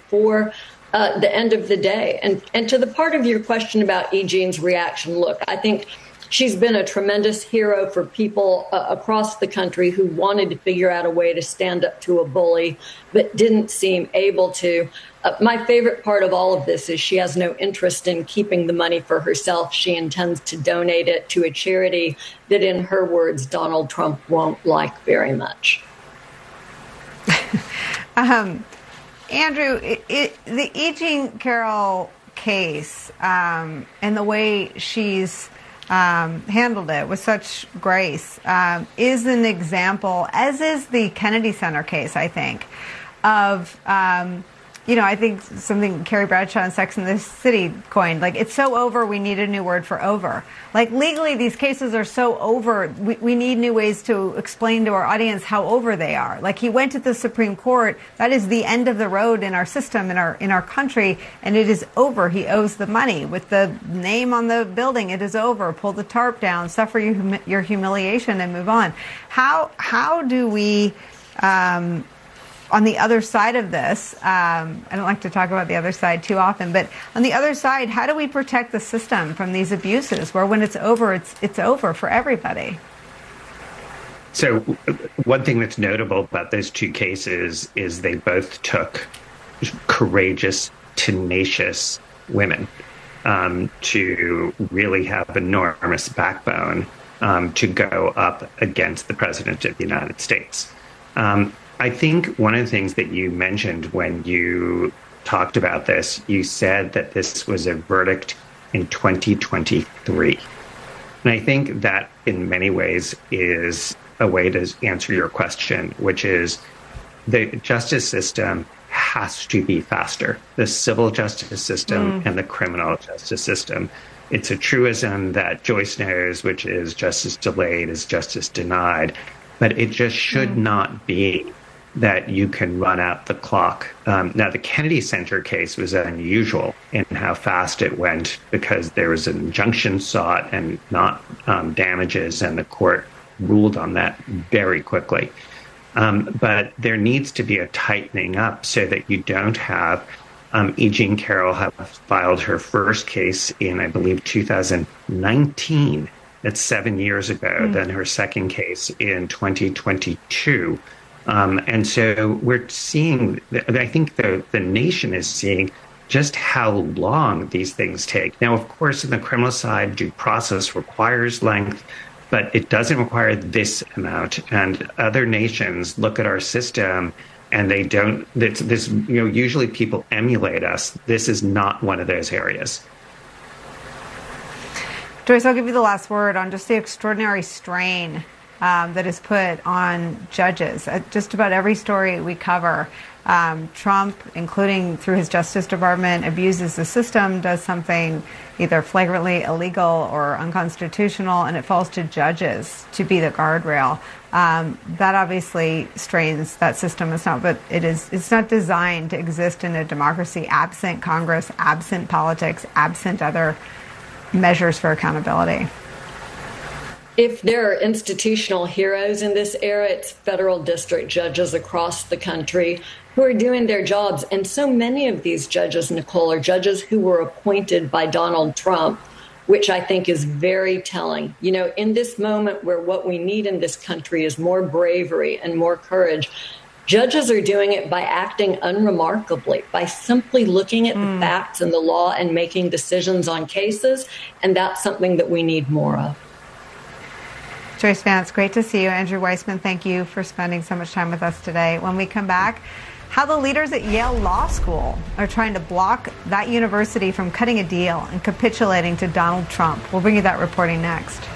before the end of the day. And to the part of your question about E. Jean's reaction, look, I think she's been a tremendous hero for people across the country who wanted to figure out a way to stand up to a bully, but didn't seem able to. My favorite part of all of this is she has no interest in keeping the money for herself. She intends to donate it to a charity that, in her words, Donald Trump won't like very much. Andrew, the E. Jean Carroll case and the way she's handled it with such grace is an example, as is the Kennedy Center case, I think, of I think something Carrie Bradshaw in Sex and the City coined, like, it's so over, we need a new word for over. Like, legally, these cases are so over, we need new ways to explain to our audience how over they are. Like, he went to the Supreme Court. That is the end of the road in our system, in our country, and it is over. He owes the money. With the name on the building, it is over. Pull the tarp down, suffer your humiliation, and move on. How do we... on the other side of this, I don't like to talk about the other side too often, but on the other side, how do we protect the system from these abuses where when it's over, it's over for everybody? So one thing that's notable about those two cases is they both took courageous, tenacious women to really have enormous backbone to go up against the President of the United States. I think one of the things that you mentioned when you talked about this, you said that this was a verdict in 2023. And I think that in many ways is a way to answer your question, which is the justice system has to be faster. The civil justice system and the criminal justice system. It's a truism that Joyce knows, which is justice delayed is justice denied. But it just should not be that you can run out the clock. Now, the Kennedy Center case was unusual in how fast it went because there was an injunction sought and not damages, and the court ruled on that very quickly. But there needs to be a tightening up so that you don't have E. Jean Carroll have filed her first case in, I believe, 2019. That's 7 years ago. Then her second case in 2022. And so we're seeing, I think the nation is seeing just how long these things take. Now, of course, in the criminal side, due process requires length, but it doesn't require this amount. And other nations look at our system and they don't, usually people emulate us. This is not one of those areas. Joyce, I'll give you the last word on just the extraordinary strain that is put on judges. Just about every story we cover, Trump, including through his Justice Department, abuses the system, does something either flagrantly illegal or unconstitutional, and it falls to judges to be the guardrail. That obviously strains that system. It's not designed to exist in a democracy absent Congress, absent politics, absent other measures for accountability. If there are institutional heroes in this era, it's federal district judges across the country who are doing their jobs. And so many of these judges, Nicole, are judges who were appointed by Donald Trump, which I think is very telling. You know, in this moment where what we need in this country is more bravery and more courage, judges are doing it by acting unremarkably, by simply looking at the facts and the law and making decisions on cases. And that's something that we need more of. Joyce Vance, great to see you. Andrew Weissmann, thank you for spending so much time with us today. When we come back, how the leaders at Yale Law School are trying to block that university from cutting a deal and capitulating to Donald Trump. We'll bring you that reporting next.